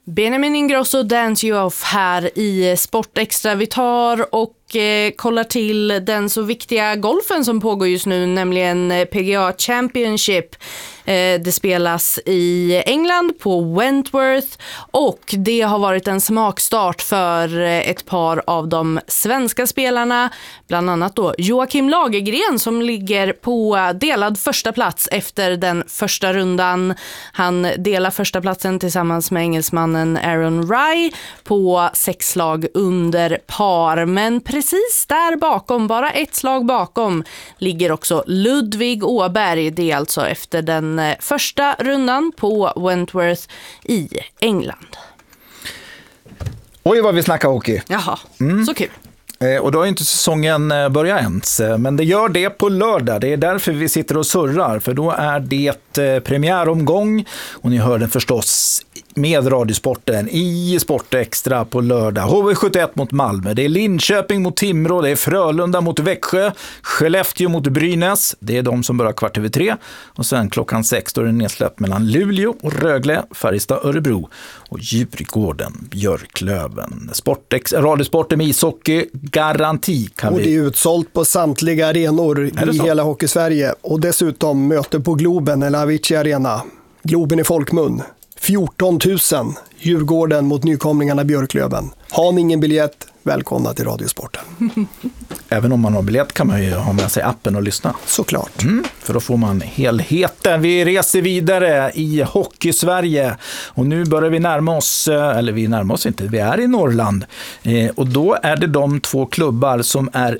Benjamin Ingrosso, Dance You Off här i Sportextra. Vi tar och kollar till den så viktiga golfen som pågår just nu, nämligen PGA Championship. Det spelas i England på Wentworth och det har varit en smakstart för ett par av de svenska spelarna, bland annat då Joakim Lagergren som ligger på delad första plats efter den första rundan. Han delar första platsen tillsammans med engelsmannen Aaron Rai på 6 slag under par, men precis där bakom, bara ett slag bakom, ligger också Ludvig Åberg. Det är alltså efter den första rundan på Wentworth i England. Oj, vad vi snackar hockey. Jaha, så kul. Och då har ju inte säsongen börjat ens, men det gör det på lördag. Det är därför vi sitter och surrar, för då är det premiäromgång och ni hör den förstås med Radiosporten i Sportextra på lördag. HV71 mot Malmö, det är Linköping mot Timrå, det är Frölunda mot Växjö, Skellefteå mot Brynäs, det är de som börjar 15:15 och sen klockan 6 då är det nedsläpp mellan Luleå och Rögle, Färjestad, Örebro och Djurgården, Björklöven. Radiosporten med ishockey, garanti kan och det är utsålt på samtliga arenor i hela Hockeysverige och dessutom möter på Globen eller Avicii Arena. Globen i folkmun. 14 000, Djurgården mot nykomlingarna Björklöven. Har ni ingen biljett, välkomna till Radiosporten. Även om man har biljett kan man ju ha med sig appen och lyssna. Såklart. För då får man helheten. Vi reser vidare i Hockeysverige och nu börjar vi närma oss, eller vi närmar oss inte, vi är i Norrland. Och då är det de 2 klubbar som är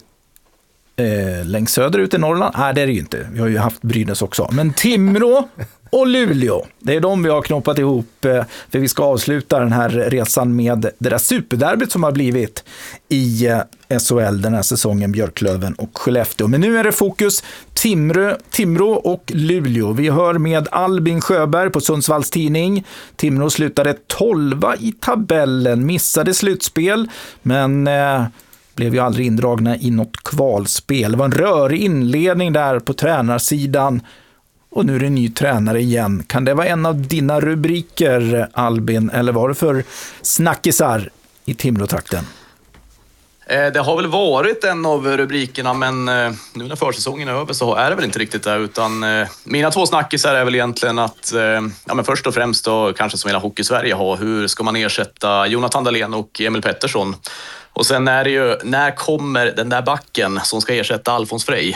längst söderut i Norrland. Nej, det är det ju inte. Vi har ju haft Brynäs också. Men Timrå och Luleå, det är de vi har knoppat ihop, för vi ska avsluta den här resan med det där superderbyt som har blivit i SHL den här säsongen, Björklöven och Skellefteå. Men nu är det fokus Timrå och Luleå. Vi hör med Albin Sjöberg på Sundsvalls Tidning. Timrå slutade 12 i tabellen, missade slutspel, men blev ju aldrig indragna i något kvalspel. Det var en rörig inledning där på tränarsidan. Och nu är det en ny tränare igen. Kan det vara en av dina rubriker, Albin? Eller vad är det för snackisar i Timrå-trakten? Det har väl varit en av rubrikerna, men nu när försäsongen är över så är det väl inte riktigt det. Utan mina 2 snackisar är väl egentligen att, men först och främst då, kanske som hela Hockeysverige har, hur ska man ersätta Jonathan Dahlén och Emil Pettersson? Och sen är det ju, när kommer den där backen som ska ersätta Alfons Frey?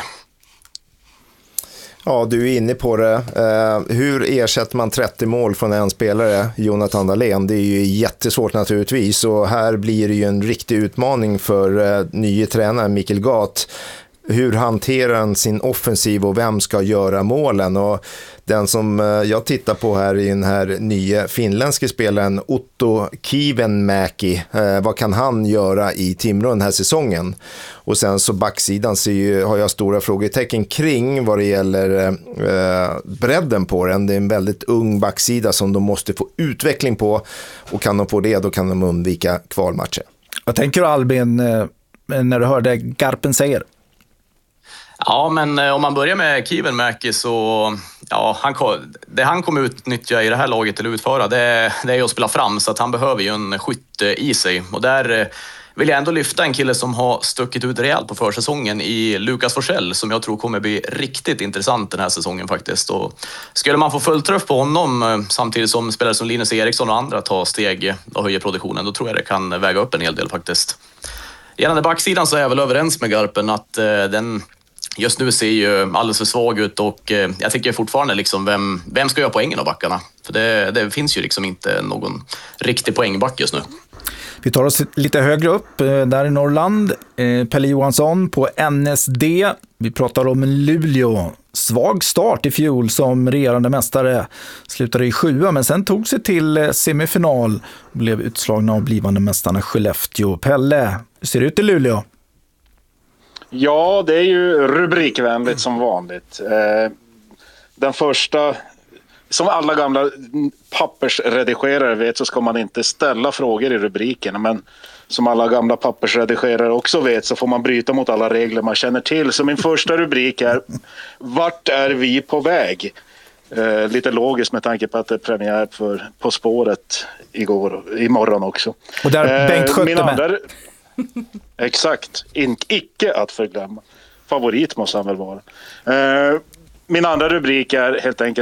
Ja, du är inne på det. Hur ersätter man 30 mål från en spelare, Jonathan Dahlén? Det är ju jättesvårt naturligtvis, och här blir det ju en riktig utmaning för nye tränaren Mikael Gat. Hur hanterar han sin offensiv och vem ska göra målen? Och den som jag tittar på här är den här nya finländske spelaren Otto Kivenmäki. Vad kan han göra i Timrå den här säsongen? Och sen så backsidan har jag stora frågetecken kring vad det gäller bredden på den. Det är en väldigt ung backsida som de måste få utveckling på, och kan de få det, då kan de undvika kvalmatcher. Vad tänker du, Albin, när du hörde Garpen säger? Ja, men om man börjar med Kivenmäki så, ja, det han kommer utnyttja i det här laget eller utföra, det är att spela fram, så att han behöver ju en skytte i sig. Och där vill jag ändå lyfta en kille som har stuckit ut rejält på försäsongen i Lukas Forsell, som jag tror kommer bli riktigt intressant den här säsongen faktiskt. Och skulle man få fullträff på honom samtidigt som spelare som Linus Eriksson och andra tar steg och höjer produktionen, då tror jag det kan väga upp en hel del faktiskt. Gällande backsidan så är jag väl överens med Garpen att den just nu ser ju alldeles för svag ut, och jag tycker fortfarande liksom vem ska göra poängen av backarna? För det finns ju liksom inte någon riktig poängback just nu. Vi tar oss lite högre upp där i Norrland. Pelle Johansson på NSD. Vi pratar om Luleå. Svag start i fjol som regerande mästare. Slutade i 7, men sen tog sig till semifinal och blev utslagna av blivande mästarna Skellefteå. Pelle, hur ser det ut i Luleå? Ja, det är ju rubrikvänligt som vanligt. Den första, som alla gamla pappersredigerare vet, så ska man inte ställa frågor i rubrikerna, men som alla gamla pappersredigerare också vet så får man bryta mot alla regler man känner till. Så min första rubrik är: vart är vi på väg? Lite logiskt med tanke på att det är premiär för På spåret imorgon också. Och där Bengt Skötte med. Exakt, icke att förglömma. Favorit måste han väl vara. Min andra rubrik är helt enkelt